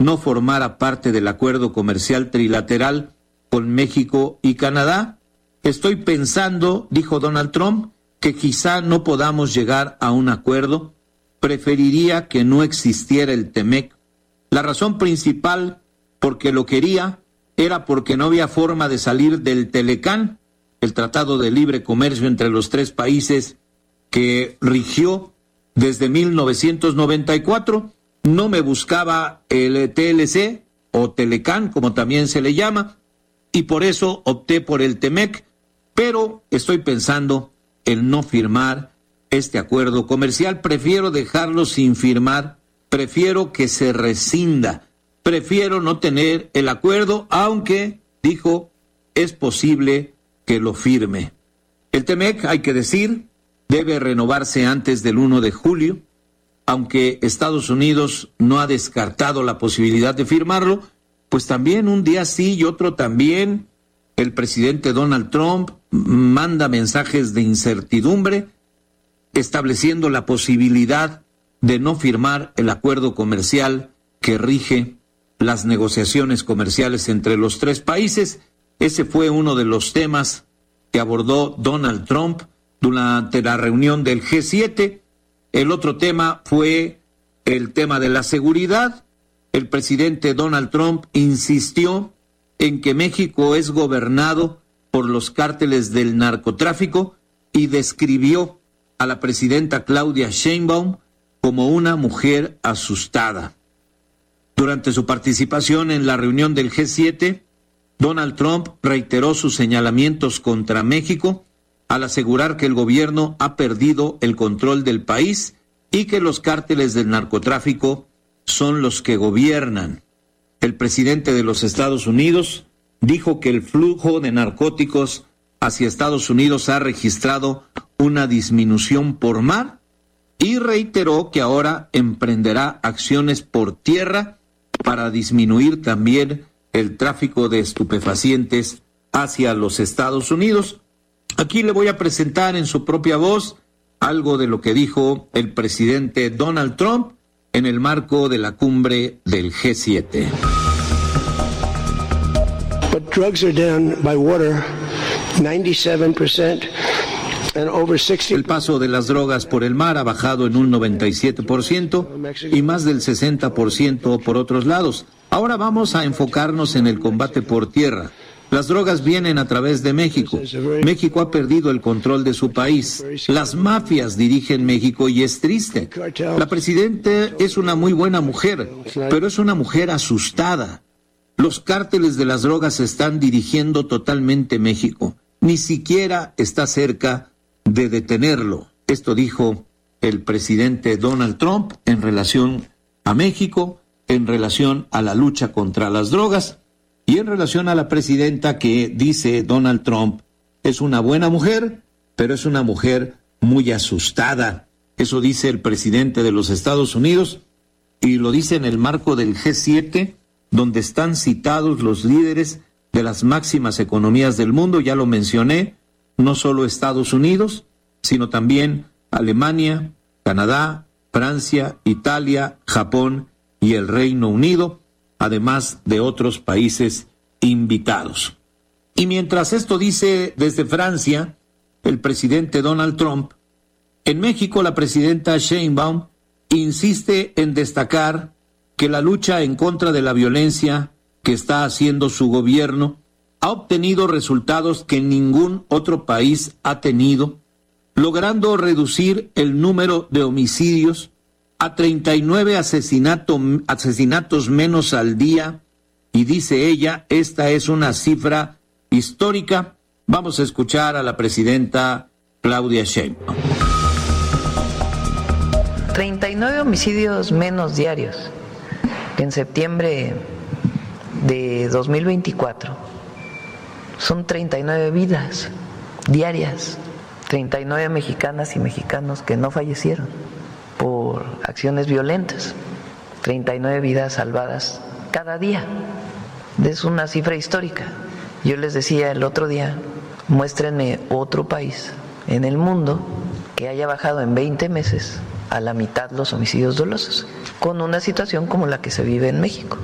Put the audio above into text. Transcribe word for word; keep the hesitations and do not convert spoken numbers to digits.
no formara parte del acuerdo comercial trilateral con México y Canadá. Estoy pensando, dijo Donald Trump, que quizá no podamos llegar a un acuerdo. Preferiría que no existiera el TEMEC. La razón principal porque lo quería era porque no había forma de salir del Telecán, el Tratado de Libre Comercio entre los tres países que rigió desde mil novecientos noventa y cuatro. No me buscaba el T L C o Telecán, como también se le llama, y por eso opté por el TEMEC, pero estoy pensando en no firmar este acuerdo comercial. Prefiero dejarlo sin firmar, prefiero que se rescinda, prefiero no tener el acuerdo, aunque, dijo, es posible que lo firme. El TEMEC, hay que decir, debe renovarse antes del primero de julio, aunque Estados Unidos no ha descartado la posibilidad de firmarlo, pues también un día sí y otro también. El presidente Donald Trump manda mensajes de incertidumbre, estableciendo la posibilidad de no firmar el acuerdo comercial que rige las negociaciones comerciales entre los tres países. Ese fue uno de los temas que abordó Donald Trump durante la reunión del G siete. El otro tema fue el tema de la seguridad. El presidente Donald Trump insistió en que México es gobernado por los cárteles del narcotráfico y describió a la presidenta Claudia Sheinbaum como una mujer asustada. Durante su participación en la reunión del G siete, Donald Trump reiteró sus señalamientos contra México al asegurar que el gobierno ha perdido el control del país y que los cárteles del narcotráfico son los que gobiernan. El presidente de los Estados Unidos dijo que el flujo de narcóticos hacia Estados Unidos ha registrado una disminución por mar y reiteró que ahora emprenderá acciones por tierra para disminuir también el tráfico de estupefacientes hacia los Estados Unidos. Aquí le voy a presentar en su propia voz algo de lo que dijo el presidente Donald Trump en el marco de la cumbre del G siete. But drugs are down by water ninety-seven percent and over sixty percent. El paso de las drogas por el mar ha bajado en un noventa y siete por ciento y más del sesenta por ciento por otros lados. Ahora vamos a enfocarnos en el combate por tierra. Las drogas vienen a través de México. México ha perdido el control de su país. Las mafias dirigen México y es triste. La presidenta es una muy buena mujer, pero es una mujer asustada. Los cárteles de las drogas están dirigiendo totalmente México. Ni siquiera está cerca de detenerlo. Esto dijo el presidente Donald Trump en relación a México, en relación a la lucha contra las drogas. Y en relación a la presidenta que dice Donald Trump, es una buena mujer, pero es una mujer muy asustada. Eso dice el presidente de los Estados Unidos y lo dice en el marco del G siete, donde están citados los líderes de las máximas economías del mundo. Ya lo mencioné, no solo Estados Unidos, sino también Alemania, Canadá, Francia, Italia, Japón y el Reino Unido, además de otros países invitados. Y mientras esto dice desde Francia el presidente Donald Trump, en México la presidenta Sheinbaum insiste en destacar que la lucha en contra de la violencia que está haciendo su gobierno ha obtenido resultados que ningún otro país ha tenido, logrando reducir el número de homicidios a treinta y nueve asesinato, asesinatos menos al día, y dice ella, esta es una cifra histórica. Vamos a escuchar a la presidenta Claudia Sheinbaum. treinta y nueve homicidios menos diarios en septiembre de dos mil veinticuatro. Son treinta y nueve vidas diarias, treinta y nueve mexicanas y mexicanos que no fallecieron por acciones violentas, treinta y nueve vidas salvadas cada día. Es una cifra histórica. Yo les decía el otro día, muéstrenme otro país en el mundo que haya bajado en veinte meses a la mitad los homicidios dolosos, con una situación como la que se vive en México.